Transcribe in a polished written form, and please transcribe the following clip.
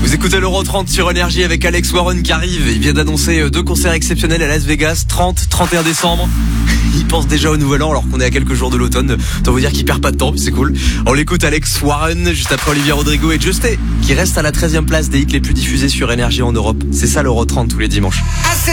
Vous écoutez l'Euro 30 sur Énergie avec Alex Warren qui arrive. Il vient d'annoncer 2 concerts exceptionnels à Las Vegas, 30-31 décembre. Il pense déjà au nouvel an alors qu'on est à quelques jours de l'automne. Autant vous dire qu'il perd pas de temps, c'est cool. On l'écoute Alex Warren, juste après Olivia Rodrigo et Justé, qui reste à la 13e place des hits les plus diffusés sur Énergie en Europe. C'est ça l'Euro 30 tous les dimanches.